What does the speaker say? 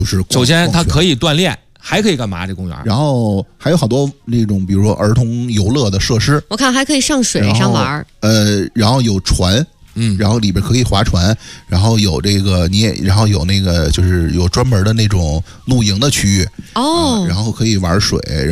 就是首先它可以锻炼，还可以干嘛？这公园？ 然后还有好多那种，比如说儿童游乐的设施。 我看还可以上水上玩。 然后有船。然后里边可以划船，然后有这个然后有那个就是有专门的那种露营的区域然后可以玩水。